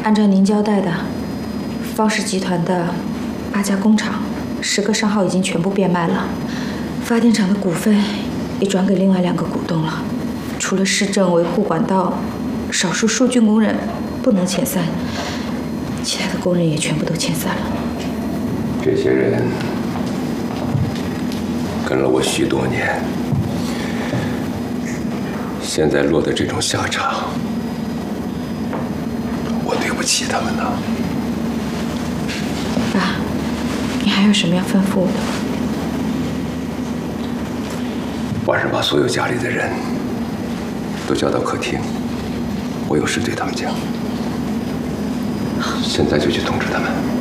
按照您交代的，方氏集团的8家工厂10个商号已经全部变卖了，发电厂的股份也转给另外2个股东了。除了市政维护管道，少数疏浚工人不能遣散，其他的工人也全部都遣散了。 这些人跟了我许多年，现在落得这种下场，我对不起他们呐。 爸，你还有什么要吩咐我的？ 晚上把所有家里的人都叫到客厅，我有事对他们讲。现在就去通知他们。